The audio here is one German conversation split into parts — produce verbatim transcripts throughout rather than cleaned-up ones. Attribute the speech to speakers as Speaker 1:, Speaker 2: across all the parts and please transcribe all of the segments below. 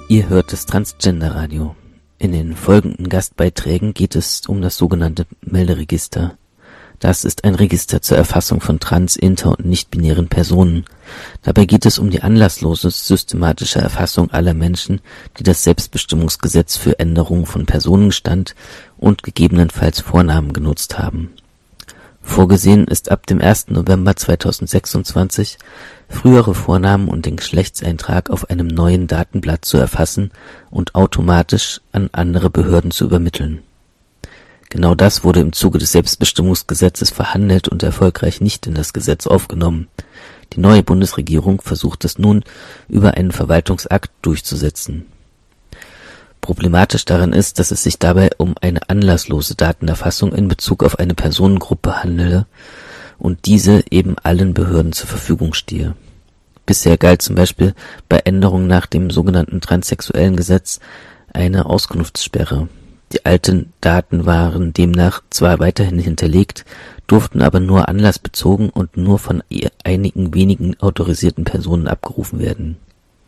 Speaker 1: Ihr hört das Transgender-Radio. In den folgenden Gastbeiträgen geht es um das sogenannte Melderegister. Das ist ein Register zur Erfassung von trans-, inter- und nicht-binären Personen. Dabei geht es um die anlasslose, systematische Erfassung aller Menschen, die das Selbstbestimmungsgesetz für Änderung von Personenstand und gegebenenfalls Vornamen genutzt haben. Vorgesehen ist ab dem ersten November zweitausendsechsundzwanzig, frühere Vornamen und den Geschlechtseintrag auf einem neuen Datenblatt zu erfassen und automatisch an andere Behörden zu übermitteln. Genau das wurde im Zuge des Selbstbestimmungsgesetzes verhandelt und erfolgreich nicht in das Gesetz aufgenommen. Die neue Bundesregierung versucht es nun über einen Verwaltungsakt durchzusetzen. Problematisch daran ist, dass es sich dabei um eine anlasslose Datenerfassung in Bezug auf eine Personengruppe handele und diese eben allen Behörden zur Verfügung stehe. Bisher galt zum Beispiel bei Änderungen nach dem sogenannten transsexuellen Gesetz eine Auskunftssperre. Die alten Daten waren demnach zwar weiterhin hinterlegt, durften aber nur anlassbezogen und nur von einigen wenigen autorisierten Personen abgerufen werden.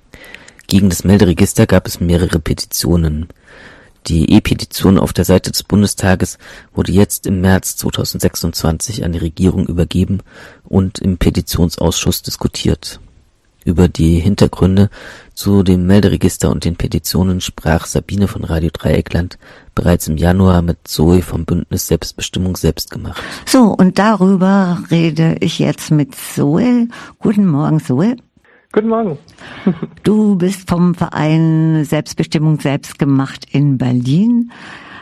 Speaker 1: Gegen das Melderegister gab es mehrere Petitionen. Die E-Petition auf der Seite des Bundestages wurde jetzt im März zweitausendsechsundzwanzig an die Regierung übergeben und im Petitionsausschuss diskutiert. Über die Hintergründe zu dem Melderegister und den Petitionen sprach Sabine von Radio Dreieckland bereits im Januar mit Zoe vom Bündnis Selbstbestimmung selbstgemacht.
Speaker 2: So, und darüber rede ich jetzt mit Zoe. Guten Morgen, Zoe.
Speaker 3: Guten Morgen.
Speaker 2: Du bist vom Verein Selbstbestimmung selbstgemacht in Berlin.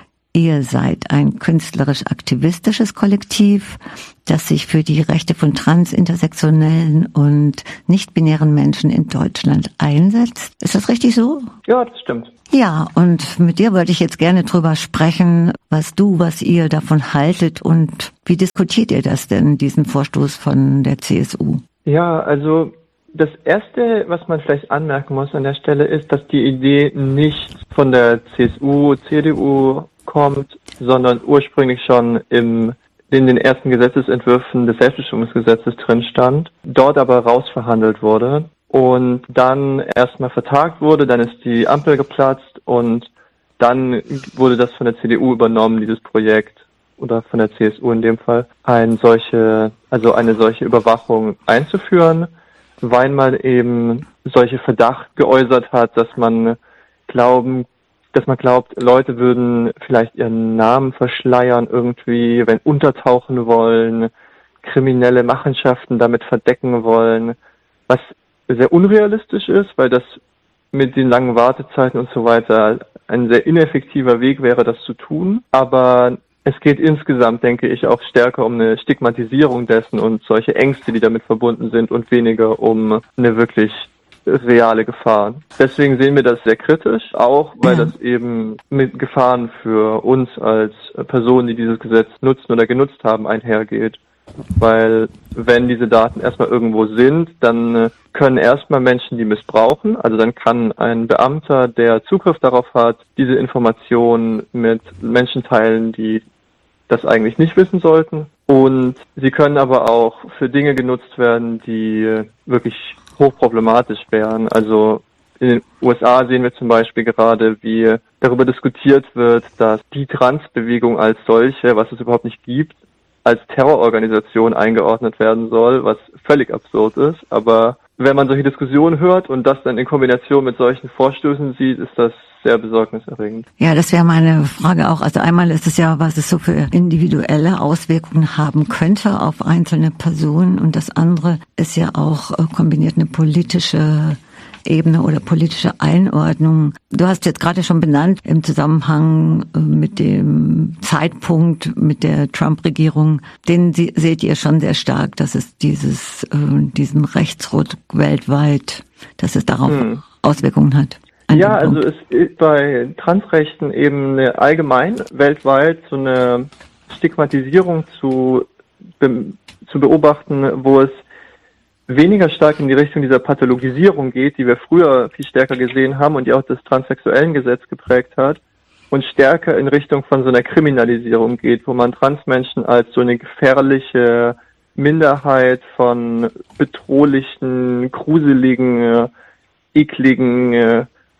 Speaker 2: Ihr seid ein künstlerisch-aktivistisches Kollektiv, das sich für die Rechte von trans-, intersektionellen und nicht-binären Menschen in Deutschland einsetzt. Ist das richtig so?
Speaker 3: Ja, das stimmt.
Speaker 2: Ja, und mit dir wollte ich jetzt gerne drüber sprechen, was du, was ihr davon haltet und wie diskutiert ihr das denn, diesen Vorstoß von der C S U?
Speaker 3: Ja, also das Erste, was man vielleicht anmerken muss an der Stelle, ist, dass die Idee nicht von der C S U, C D U kommt, sondern ursprünglich schon im, in den ersten Gesetzesentwürfen des Selbstbestimmungsgesetzes drin stand, dort aber rausverhandelt wurde und dann erstmal vertagt wurde, dann ist die Ampel geplatzt und dann wurde das von der C D U übernommen, dieses Projekt, oder von der C S U in dem Fall, eine solche, also eine solche Überwachung einzuführen, weil man eben solche Verdacht geäußert hat, dass man glauben, dass man glaubt, Leute würden vielleicht ihren Namen verschleiern irgendwie, wenn untertauchen wollen, kriminelle Machenschaften damit verdecken wollen, was sehr unrealistisch ist, weil das mit den langen Wartezeiten und so weiter ein sehr ineffektiver Weg wäre, das zu tun. Aber es geht insgesamt, denke ich, auch stärker um eine Stigmatisierung dessen und solche Ängste, die damit verbunden sind und weniger um eine wirklich reale Gefahr. Deswegen sehen wir das sehr kritisch, auch weil das eben mit Gefahren für uns als Personen, die dieses Gesetz nutzen oder genutzt haben, einhergeht. Weil wenn diese Daten erstmal irgendwo sind, dann können erstmal Menschen die missbrauchen. Also dann kann ein Beamter, der Zugriff darauf hat, diese Informationen mit Menschen teilen, die das eigentlich nicht wissen sollten. Und sie können aber auch für Dinge genutzt werden, die wirklich hochproblematisch wären. Also in den U S A sehen wir zum Beispiel gerade, wie darüber diskutiert wird, dass die Transbewegung als solche, was es überhaupt nicht gibt, als Terrororganisation eingeordnet werden soll, was völlig absurd ist. Aber wenn man solche Diskussionen hört und das dann in Kombination mit solchen Vorstößen sieht, ist das sehr besorgniserregend.
Speaker 2: Ja, das wäre meine Frage auch. Also einmal ist es ja, was es so für individuelle Auswirkungen haben könnte auf einzelne Personen, und das andere ist ja auch kombiniert eine politische Ebene oder politische Einordnung. Du hast jetzt gerade schon benannt, im Zusammenhang mit dem Zeitpunkt mit der Trump-Regierung, den seht ihr schon sehr stark, dass es dieses, diesen Rechtsruck weltweit, dass es darauf hm. Auswirkungen hat.
Speaker 3: Ja, also es ist bei Transrechten eben eine allgemein weltweit so eine Stigmatisierung zu, be, zu beobachten, wo es weniger stark in die Richtung dieser Pathologisierung geht, die wir früher viel stärker gesehen haben und die auch das transsexuellen Gesetz geprägt hat, und stärker in Richtung von so einer Kriminalisierung geht, wo man Transmenschen als so eine gefährliche Minderheit von bedrohlichen, gruseligen, ekligen,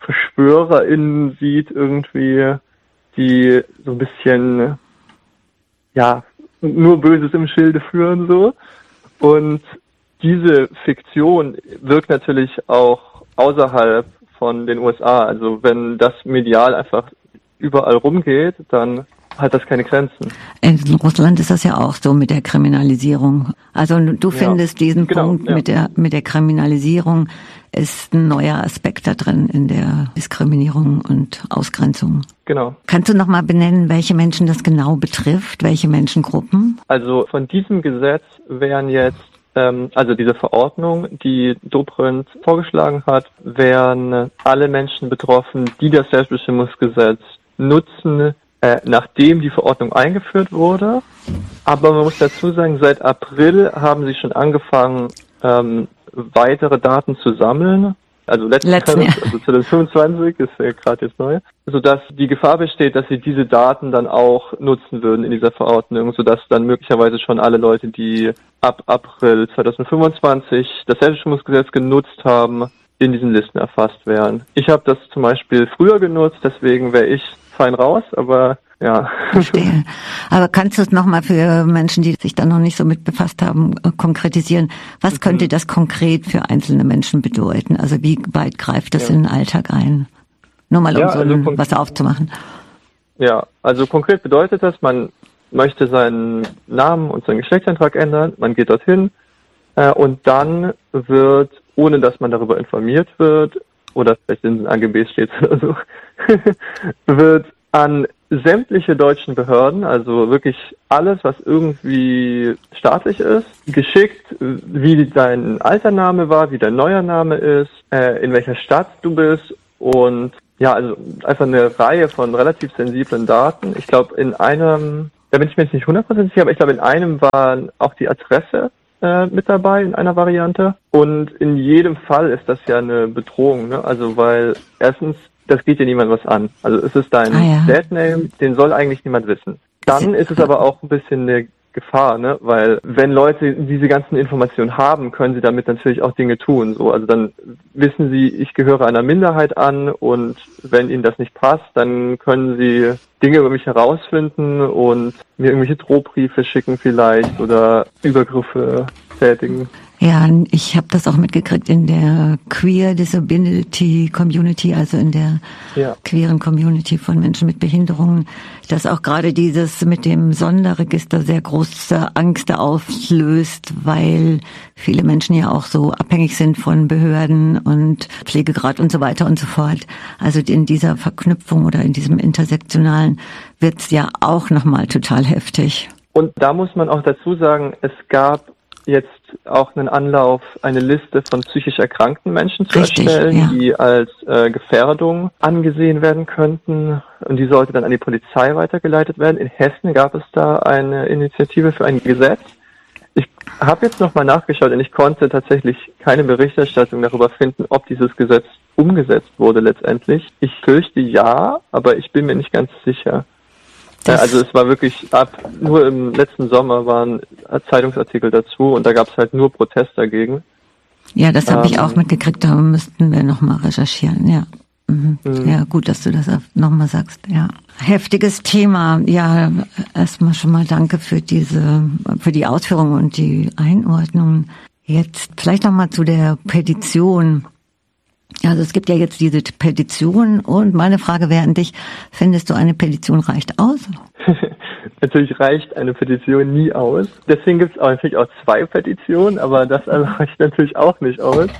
Speaker 3: VerschwörerInnen sieht irgendwie, die so ein bisschen, ja, nur Böses im Schilde führen, so. Und diese Fiktion wirkt natürlich auch außerhalb von den U S A. Also wenn das medial einfach überall rumgeht, dann hat das keine Grenzen.
Speaker 2: In Russland ist das ja auch so mit der Kriminalisierung. Also du findest ja, diesen genau, Punkt ja. mit der mit der Kriminalisierung ist ein neuer Aspekt da drin in der Diskriminierung und Ausgrenzung.
Speaker 3: Genau.
Speaker 2: Kannst du noch mal benennen, welche Menschen das genau betrifft, welche Menschengruppen?
Speaker 3: Also von diesem Gesetz wären jetzt, ähm, also diese Verordnung, die Dobrindt vorgeschlagen hat, wären alle Menschen betroffen, die das Selbstbestimmungsgesetz nutzen, Äh, nachdem die Verordnung eingeführt wurde. Aber man muss dazu sagen, seit April haben sie schon angefangen, ähm, weitere Daten zu sammeln. Also letzten
Speaker 2: Letzten, ja.
Speaker 3: also zwanzig fünfundzwanzig ist ja gerade jetzt neu. Sodass die Gefahr besteht, dass sie diese Daten dann auch nutzen würden in dieser Verordnung, sodass dann möglicherweise schon alle Leute, die ab April zwanzig fünfundzwanzig das Selbstbestimmungsgesetz genutzt haben, in diesen Listen erfasst wären. Ich habe das zum Beispiel früher genutzt, deswegen wäre ich fein raus, aber ja.
Speaker 2: Verstehe. Aber kannst du es nochmal für Menschen, die sich da noch nicht so mit befasst haben, konkretisieren? Was mhm. könnte das konkret für einzelne Menschen bedeuten? Also wie weit greift das ja. in den Alltag ein? Nur mal, um ja, so also ein, was aufzumachen.
Speaker 3: Ja, also konkret bedeutet das, man möchte seinen Namen und seinen Geschlechtseintrag ändern, man geht dorthin äh, und dann wird, ohne dass man darüber informiert wird, oder vielleicht in den A G Bs steht oder so, wird an sämtliche deutschen Behörden, also wirklich alles, was irgendwie staatlich ist, geschickt, wie dein alter Name war, wie dein neuer Name ist, äh, in welcher Stadt du bist und ja, also einfach eine Reihe von relativ sensiblen Daten. Ich glaube, in einem, da bin ich mir jetzt nicht hundertprozentig sicher, aber ich glaube, in einem war auch die Adresse Äh, mit dabei in einer Variante. Und in jedem Fall ist das ja eine Bedrohung, ne? Also weil erstens, das geht dir niemand was an. Also es ist dein ah, ja. Deadname, den soll eigentlich niemand wissen. Dann ist es aber auch ein bisschen eine Gefahr, ne? Weil wenn Leute diese ganzen Informationen haben, können sie damit natürlich auch Dinge tun. So, also dann wissen sie, ich gehöre einer Minderheit an und wenn ihnen das nicht passt, dann können sie Dinge über mich herausfinden und mir irgendwelche Drohbriefe schicken vielleicht oder Übergriffe tätigen.
Speaker 2: Ja, ich habe das auch mitgekriegt in der Queer Disability Community, also in der ja. queeren Community von Menschen mit Behinderungen, dass auch gerade dieses mit dem Sonderregister sehr große Angst auslöst, weil viele Menschen ja auch so abhängig sind von Behörden und Pflegegrad und so weiter und so fort. Also in dieser Verknüpfung oder in diesem Intersektionalen wird's ja auch nochmal total heftig.
Speaker 3: Und da muss man auch dazu sagen, es gab jetzt auch einen Anlauf, eine Liste von psychisch erkrankten Menschen zu Richtig, erstellen, ja. die als äh, Gefährdung angesehen werden könnten und die sollte dann an die Polizei weitergeleitet werden. In Hessen gab es da eine Initiative für ein Gesetz. Ich habe jetzt nochmal nachgeschaut und ich konnte tatsächlich keine Berichterstattung darüber finden, ob dieses Gesetz umgesetzt wurde letztendlich. Ich fürchte ja, aber ich bin mir nicht ganz sicher. Das also es war wirklich ab, nur im letzten Sommer waren Zeitungsartikel dazu und da gab es halt nur Protest dagegen.
Speaker 2: Ja, das habe ähm, ich auch mitgekriegt, da müssten wir nochmal recherchieren, ja. Mhm. Mhm. Ja, gut, dass du das nochmal sagst, ja. Heftiges Thema, ja, erstmal schon mal danke für diese, für die Ausführungen und die Einordnung. Jetzt vielleicht nochmal zu der Petition. Also es gibt ja jetzt diese Petition und meine Frage wäre an dich, findest du, eine Petition reicht aus?
Speaker 3: Natürlich reicht eine Petition nie aus. Deswegen gibt es auch natürlich auch zwei Petitionen, aber das reicht natürlich auch nicht aus.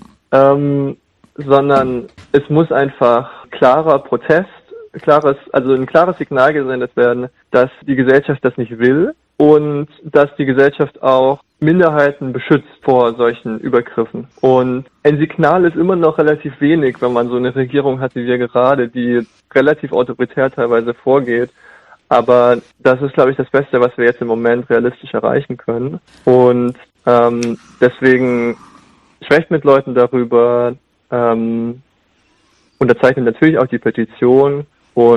Speaker 3: Ähm, sondern es muss einfach klarer Protest, klares, also ein klares Signal gesendet werden, dass die Gesellschaft das nicht will und dass die Gesellschaft auch Minderheiten beschützt vor solchen Übergriffen. Und ein Signal ist immer noch relativ wenig, wenn man so eine Regierung hat wie wir gerade, die relativ autoritär teilweise vorgeht. Aber das ist, glaube ich, das Beste, was wir jetzt im Moment realistisch erreichen können. Und ähm, deswegen sprecht mit Leuten darüber, ähm, unterzeichnet natürlich auch die Petition und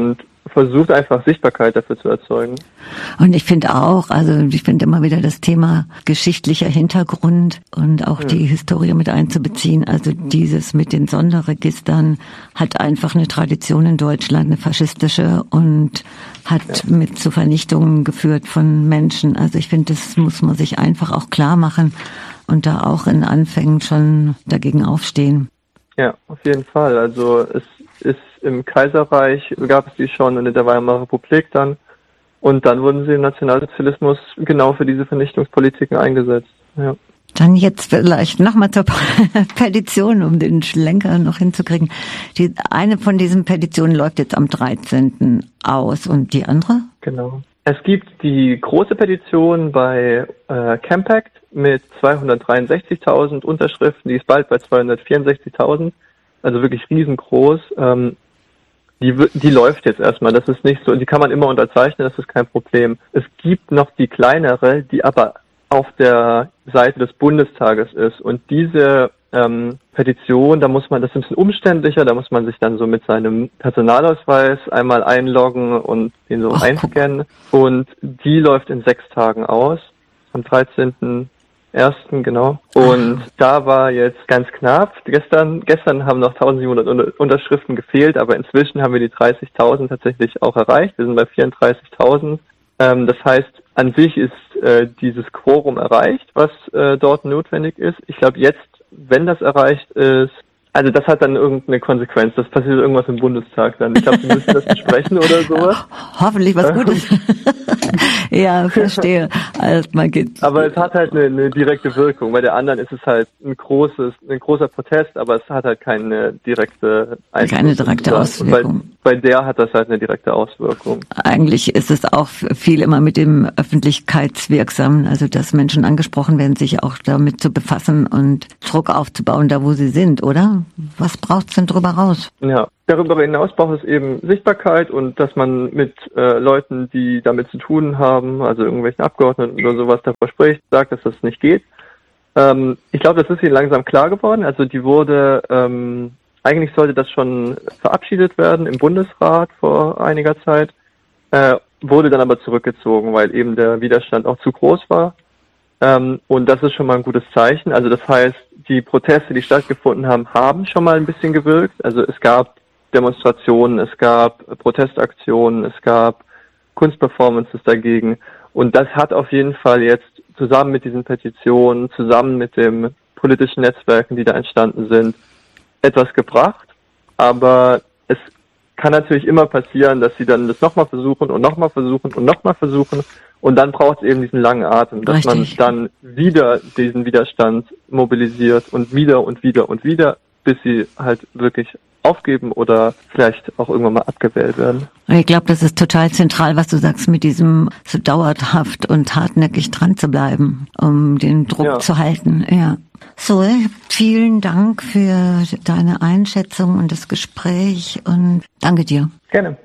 Speaker 3: versucht einfach Sichtbarkeit dafür zu erzeugen.
Speaker 2: Und ich finde auch, also ich finde immer wieder das Thema geschichtlicher Hintergrund und auch hm. die Historie mit einzubeziehen. Also dieses mit den Sonderregistern hat einfach eine Tradition in Deutschland, eine faschistische, und hat ja. mit zu Vernichtungen geführt von Menschen. Also ich finde, das muss man sich einfach auch klar machen und da auch in Anfängen schon dagegen aufstehen.
Speaker 3: Ja, auf jeden Fall. Also es ist im Kaiserreich, gab es die schon, und in der Weimarer Republik dann. Und dann wurden sie im Nationalsozialismus genau für diese Vernichtungspolitiken eingesetzt. Ja.
Speaker 2: Dann jetzt vielleicht nochmal zur Petition, um den Schlenker noch hinzukriegen. Die eine von diesen Petitionen läuft jetzt am dreizehnten aus und die andere?
Speaker 3: Genau. Es gibt die große Petition bei äh, Campact mit zweihundertdreiundsechzigtausend Unterschriften, die ist bald bei zweihundertvierundsechzigtausend, also wirklich riesengroß. Ähm, die, die läuft jetzt erstmal, das ist nicht so, die kann man immer unterzeichnen, das ist kein Problem. Es gibt noch die kleinere, die aber auf der Seite des Bundestages ist, und diese ähm, Petition, da muss man, das ist ein bisschen umständlicher, da muss man sich dann so mit seinem Personalausweis einmal einloggen und den so Ach, einscannen, und die läuft in sechs Tagen aus, am dreizehnten ersten genau. Und da war jetzt ganz knapp, gestern gestern haben noch eintausendsiebenhundert Unterschriften gefehlt, aber inzwischen haben wir die dreißigtausend tatsächlich auch erreicht, wir sind bei vierunddreißigtausend. Ähm, das heißt, an sich ist äh, dieses Quorum erreicht, was äh, dort notwendig ist. Ich glaube jetzt, wenn das erreicht ist, also das hat dann irgendeine Konsequenz. Das passiert irgendwas im Bundestag dann. Ich glaube, wir müssen das besprechen oder sowas.
Speaker 2: Hoffentlich was Gutes. Ja, verstehe. Also, man geht.
Speaker 3: Aber es hat halt eine, eine direkte Wirkung. Bei der anderen ist es halt ein großes, ein großer Protest, aber es hat halt keine direkte Einfluss.
Speaker 2: Keine direkte Auswirkung.
Speaker 3: Und bei, bei der hat das halt eine direkte Auswirkung.
Speaker 2: Eigentlich ist es auch viel immer mit dem Öffentlichkeitswirksamen, also dass Menschen angesprochen werden, sich auch damit zu befassen und Druck aufzubauen, da wo sie sind, oder? Was braucht's denn drüber raus?
Speaker 3: Ja, darüber hinaus braucht es eben Sichtbarkeit und dass man mit äh, Leuten, die damit zu tun haben, also irgendwelchen Abgeordneten oder sowas, davor spricht, sagt, dass das nicht geht. Ähm, ich glaube, das ist ihnen langsam klar geworden. Also die wurde, ähm, eigentlich sollte das schon verabschiedet werden im Bundesrat vor einiger Zeit, äh, wurde dann aber zurückgezogen, weil eben der Widerstand auch zu groß war. Ähm, und das ist schon mal ein gutes Zeichen. Also das heißt, die Proteste, die stattgefunden haben, haben schon mal ein bisschen gewirkt. Also es gab Demonstrationen, es gab Protestaktionen, es gab Kunstperformances dagegen. Und das hat auf jeden Fall jetzt zusammen mit diesen Petitionen, zusammen mit den politischen Netzwerken, die da entstanden sind, etwas gebracht. Aber es kann natürlich immer passieren, dass sie dann das nochmal versuchen und nochmal versuchen und nochmal versuchen. Und dann braucht es eben diesen langen Atem, dass Richtig. man dann wieder diesen Widerstand mobilisiert und wieder und wieder und wieder, bis sie halt wirklich aufgeben oder vielleicht auch irgendwann mal abgewählt werden.
Speaker 2: Ich glaube, das ist total zentral, was du sagst, mit diesem so dauerhaft und hartnäckig dran zu bleiben, um den Druck ja. zu halten. Ja. So, vielen Dank für deine Einschätzung und das Gespräch und danke dir.
Speaker 3: Gerne.